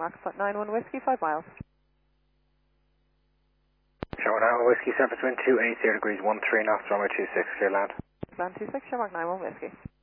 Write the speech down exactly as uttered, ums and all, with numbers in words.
Shamrock nine one Whiskey, five miles. Shamrock nine one Whiskey, surface wind two eighty degrees, one three knots, runway two six, clear land. Land two six, Shamrock nine one Whiskey.